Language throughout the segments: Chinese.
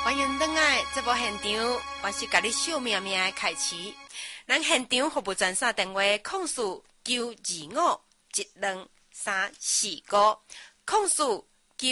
欢迎回来这部现场，我是甲你小命命的凯琪。咱现场服务专线电话：控诉925-1235，控诉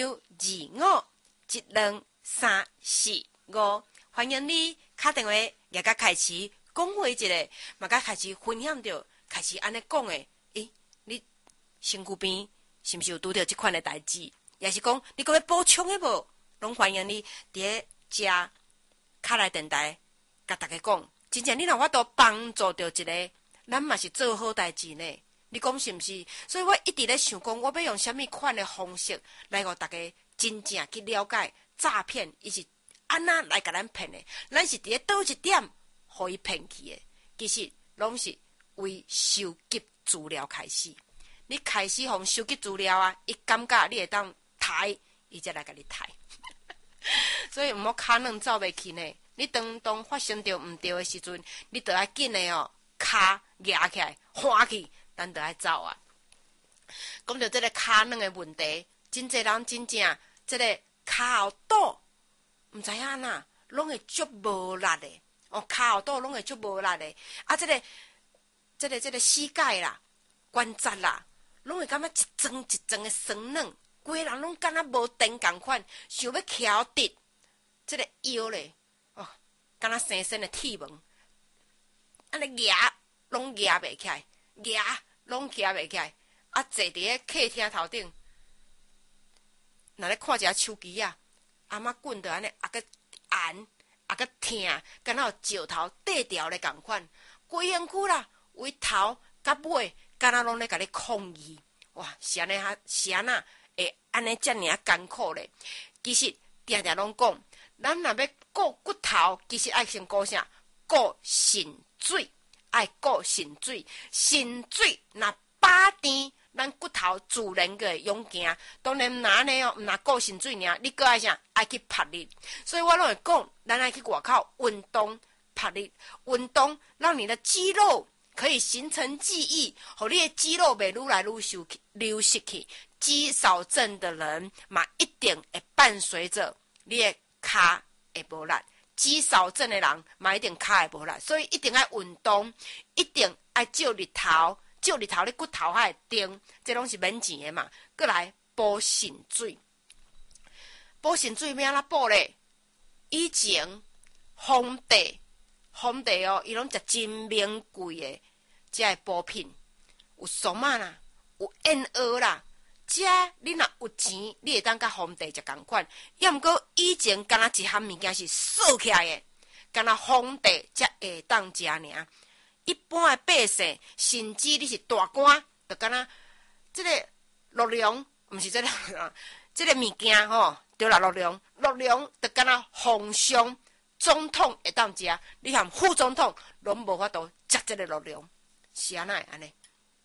925-1235。欢迎你打电话也甲凯琪讲话一下，嘛甲凯琪分享着凯琪安尼讲的。你身躯边是毋是有拄着即款的代志？也是讲你搁要补充的无？拢欢迎你伫咧遮卡来电台，甲大家讲，真正你若法度帮助着一个，咱嘛是做好代志呢。你讲是毋是？所以我一直咧想讲，我要用什么款的方式来互大家真正去了解诈骗，伊是安那来甲咱骗的？咱是伫咧倒一点，互伊骗去的？其实拢是为收集资料开始。你开始互收集资料啊，伊感觉你会当抬，伊才来甲你抬。所以毋好骹软走袂去呢。你当发生着毋对的时阵，你着爱紧的哦，骹夹起来，喊去，咱着爱走啊。讲到这个骹软的问题，真侪人真正这个骹后倒，毋知影哪，拢会足无力的。骹后倒拢会足无力的。啊，这个膝盖啦、关节啦，拢会感觉一层一层的酸软。规个人拢敢若无电共款，想要翘直，这个腰咧，敢若生生的铁门，安尼夹拢夹袂起来，夹拢夹袂起来，啊，坐伫咧客厅头顶，若咧看一下手机啊，阿嬷棍着安尼啊个按啊个疼，敢若有石头缀条咧共款，规身躯啦，为头甲尾，敢若拢咧甲你抗议，哇，是安尼会安尼遮尔艰苦咧？其实定定拢讲，咱若要顾骨头，其实爱先顾啥？顾肾水，爱顾肾水。肾水若饱甜，咱骨头自然个会勇行。当然，若安尼毋若顾肾水尔，你搁爱啥？爱去拍力。所以我拢会讲，咱爱去外口运动拍力，运动让你的肌肉可以形成记忆，互你的肌肉袂愈来愈流失去。肌少症的人嘛，一定会伴随着你的骹会无力。肌少症的人嘛，一定骹会无力，所以一定要运动，一定要照日头，你骨头还会顶，这拢是免钱的嘛。过来补肾水，补肾水要安怎补咧？以前皇帝哦，伊拢食真名贵的这个补品，有松仔啦，有燕窝啦。遮你若有钱，你会当甲皇帝食共款。要毋过以前敢若一项物件是锁起来的，敢若皇帝才会当食尔。一般的百姓，甚至你是大官，就敢若这个陆龙，毋是这个这个物件吼，对啦，陆龙就敢若皇上、总统会当食，你含副总统拢无法度食这个陆龙，是安那会安尼？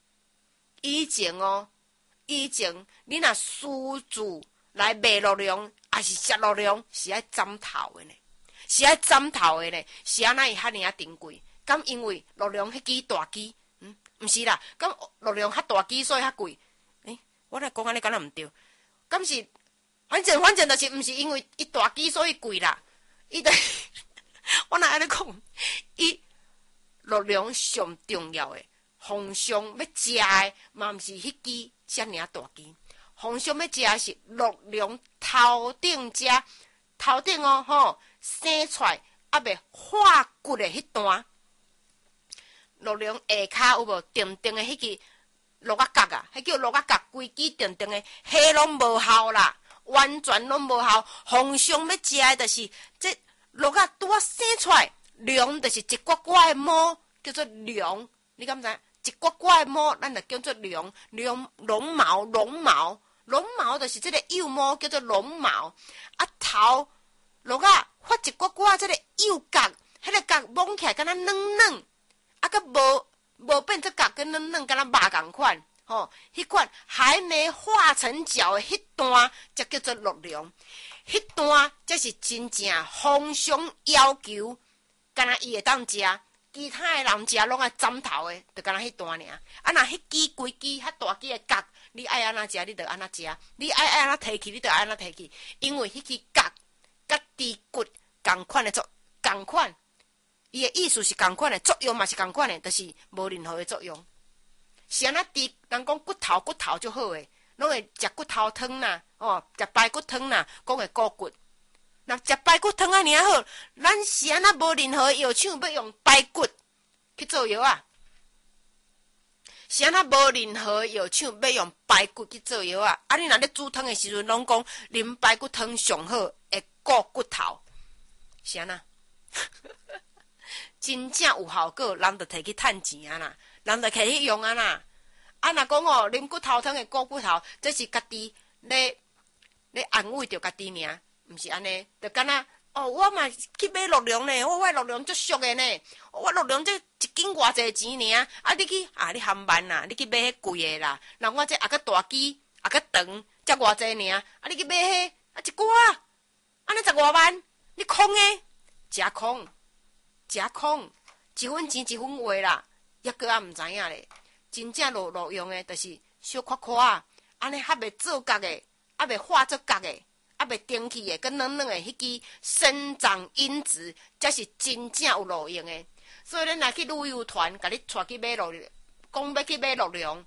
以前你若私自来卖陆龙，还是食陆龙，是爱斩头的呢，是安那伊遐尔珍贵？敢因为陆龙迄支大支？毋是啦，敢陆龙较大支所以较贵？我来讲安尼敢若毋对，敢是反正就是毋是因为伊大支所以贵啦，伊就我若安尼讲，伊陆龙上重要的，皇上要食的嘛毋是迄支。遮尔大支，皇上要食的是陆龙头顶哦，生出来还未化骨的迄段，陆龙下骹有无定的迄支鹿仔角啊？迄叫鹿仔角，规支定的，迄拢无效啦，完全拢无效。皇上要食的就是这鹿仔拄啊生出来，龙就是一刮刮的毛，叫做龙，你敢知？一刮刮的毛，咱就叫做绒毛就是这个幼毛，叫做绒毛。啊头鹿仔发一刮刮这个幼角，迄个角摸起来敢若软，啊个无变做角，跟软敢若肉共款，迄款还没化成角的迄段，才叫做陆龙。迄段才是真正皇上要求，敢若伊会当食。其他的人食拢爱斩头的，就敢若迄段尔。啊，若迄支规支较大支的角，你爱安怎食，你就安怎食；你爱安怎提起，你就安怎提起。因为迄支角甲猪骨共款的共款，伊的意思是共款的，作用嘛是共款的，就是无任何的作用。是安那猪，人讲骨头就好诶，拢会食骨头汤啦，食排骨汤啦，讲会骨骨。若食排骨汤啊，尔好，咱是安那无任何药厂要用排骨去做药啊？是安那无任何药厂要用排骨去做药啊？啊，你若咧煮汤的时阵，拢讲啉排骨汤上好，会顾骨头，是安那？真正有效果，人就摕去趁钱啊啦，人就摕去用啊啦。啊，若讲啉骨头汤会顾骨头，这是家己咧安慰着家己尔，毋是安尼，就敢若我嘛去买鹿茸呢，我鹿茸足俗的呢，我鹿茸这一斤偌济钱尔，啊你去你含慢啦，你去买迄贵的啦，那我这也较大支，也较长，才偌济尔，啊你去买迄一寡，安尼10外万，你空的，真空，一分钱一分货啦，抑个也毋知影咧，真正鹿茸的，就是小块块啊，安尼还袂做角的，还袂化作角的。啊，袂顶起的，跟软软的，迄支生长因子，才是真正有路用的。所以咱若去旅游团，甲你带去买讲要去买鹿茸，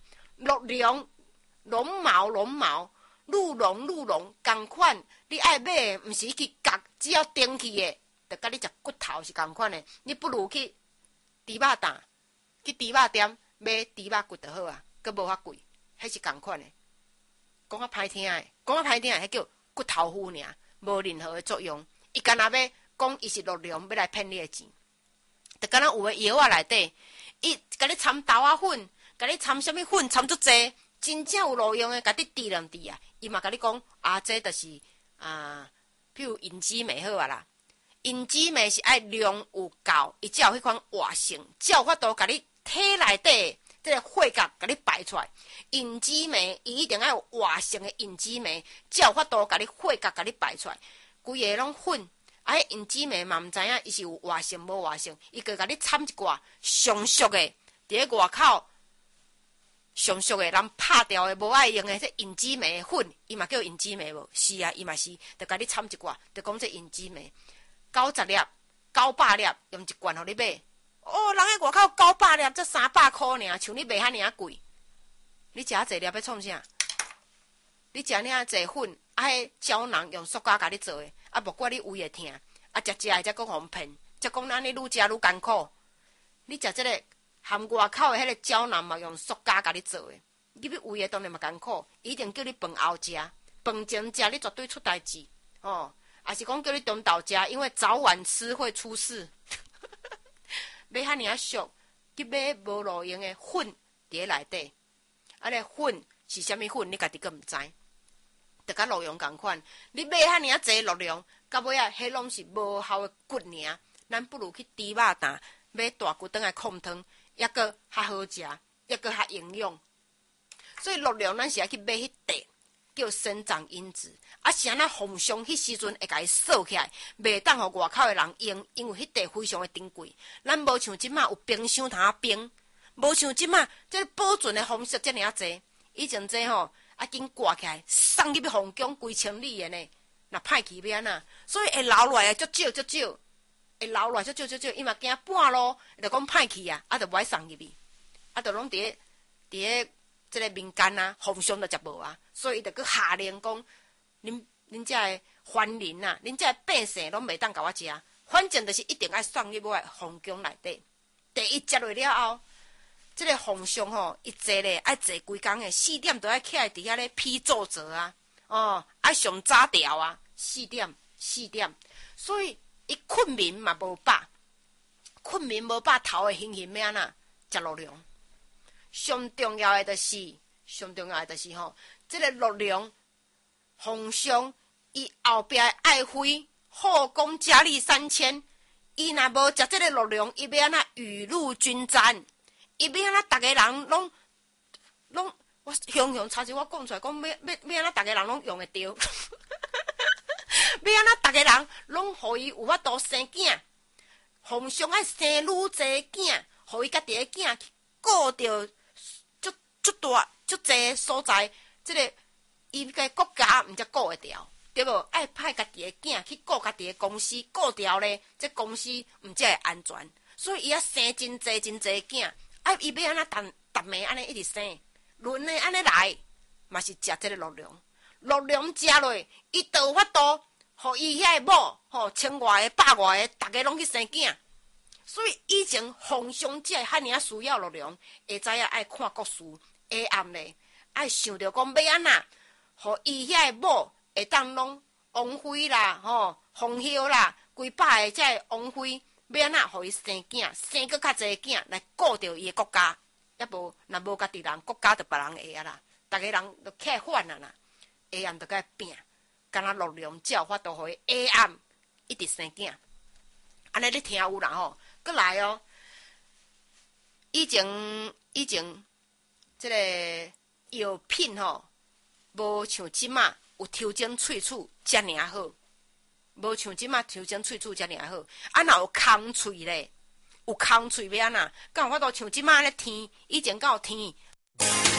绒毛，鹿茸，共款。你爱买的，毋是去角，只要顶起的，就甲你食骨头是共款的。你不如去猪肉担，去猪肉店买猪肉骨就好啊，佮无遐贵，迄是共款的。讲较歹听的，迄叫骨头糊尔，无任何的作用。伊干那要讲伊是鹿茸，要来骗你的钱。就敢若有的药啊内底，伊甲你掺豆仔粉，甲你掺什么粉，掺足济，真正有路用的，甲你滴两滴啊。伊嘛甲你讲这就是譬如银枝梅好啊啦。银枝梅是爱量有够，伊才有迄款活性，才有法度甲你体内底这个血角甲你排出来。银枝梅伊一定要有活性的银枝梅，才有法度甲你血角甲你排出来。规个拢粉，迄银枝梅嘛毋知影伊是有活性无活性，伊佮甲你掺一寡上俗的，伫咧外口上俗的人拍掉的无爱用的这银枝梅的粉，伊嘛叫银枝梅无？是啊，伊嘛是，就甲你掺一寡，就讲这银枝梅90粒、900粒，用一罐互你买。人喺外口900粒，才300块尔，像你卖遐尔贵。你食遐济粒要创啥？你食遐济粉，迄胶囊用塑胶甲你做的，无怪你胃会痛，食的才讲互骗，才讲咱你愈食愈艰苦。你食这个含外口的迄个胶囊嘛，用塑胶甲你做的，你胃的当然嘛艰苦，一定叫你饭后食，饭前食你绝对出代志也是讲叫你中昼食，因为早晚吃会出事。买遐尔俗，去买无路用的粉伫内底，个粉是啥物粉？你家己阁毋知，就甲鹿茸共款。你买遐尔济鹿茸，到尾迄拢是无效的骨尔。咱不如去猪肉担买大骨顿来控汤，抑阁较好食，抑阁较营养。所以鹿茸咱是爱去买迄块叫生长因子，是安那风霜迄时阵会甲伊扫起来，袂当互外口的人用，因为迄块非常的珍贵。咱无像即马有冰箱通啊冰，无像即马这保存的方式遮尔济。以前这紧挂起来，送入去皇宫规千里的呢，若歹去要安那？所以会留落来足少，会留落来足少，伊嘛惊半路就讲歹去啊，就无爱送入去，就拢伫咧。这个民间风霜就食无啊，所以伊就去下令讲，恁遮的凡人恁遮的百姓拢袂当甲我食，反正就是一定爱送入我的皇宫内底。第一食落了后，这个风霜一坐咧爱坐规工的，4点都爱起来伫遐咧批奏折爱上早调4点，所以伊困眠嘛无饱，头会晕晕的安那食鹿茸。上重要的就是这个鹿茸风霜，伊后壁的爱妃后宫佳丽3000，伊若无食这个鹿茸，伊要安那雨露均沾，伊要安那逐个人拢，我雄差钱我讲出来，讲要安那逐个人拢用会着，要安那逐个人拢互伊有法度生囝，风霜爱生愈济囝，互伊家己的囝顾着。足大足济所在，这个伊个国家毋则顾会着， 对无？爱派家己的囝去顾家己的公司，顾掉咧，这公司毋才会安全。所以伊啊生真济真济的囝，伊要安怎逐暝安尼一直生，轮的安尼来，嘛是食这个陆粮。陆粮食落，伊就有法度，互伊遐某千外个、百外个，逐个拢去生囝。所以以前皇上才会遐尔需要陆粮，会知影爱看国事，下暗咧，爱想着讲要安怎，互伊遐某会当拢王妃啦、皇后啦，规百个遮王妃。要安怎，互伊生囝，生搁较侪囝来顾着伊的国家，也无若无家己人，国家就别人下啊啦。逐个人就起来反啊啦，下暗就该拼，敢若陆粮才有法度互伊下暗一直生囝。安尼你听有啦吼，搁来哦。以前即个药品吼，无像即马有抽针喙齿遮尔好。无像即马抽针喙齿遮尔好，啊若有空喙咧，有空喙要安怎？敢有法度像即马咧天？以前敢有天？